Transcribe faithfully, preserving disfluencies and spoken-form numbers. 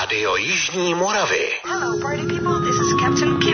Rádio Jižní Moravy. Hello, party people, this is Captain Kim.